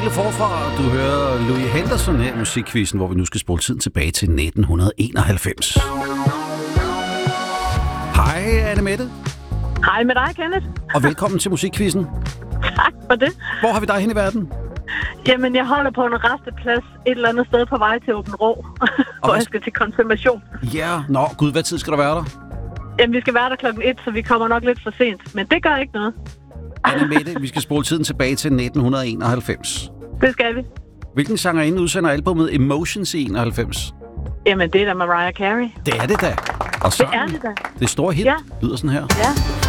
hele forfra. Du hører Louis Henderson her i Musikquizzen, hvor vi nu skal spole tiden tilbage til 1991. Hej, Anne-Mette. Hej med dig, Kenneth. Og velkommen til Musikquizzen. Tak for det. Hvor har vi dig hen i verden? Jamen, jeg holder på en resteplads et eller andet sted på vej til Åben Rå, hvor jeg skal til konfirmation. Ja, nå gud, hvad tid skal du være der? Jamen, vi skal være der 1, så vi kommer nok lidt for sent, men det gør ikke noget. Anne-Mette, vi skal spole tiden tilbage til 1991. Det skal vi. Hvilken sangerinde udsender albumet Emotions i 91? Jamen, det er da Mariah Carey. Det er det da. Og Det er det da. Det store hit lyder sådan her. Ja.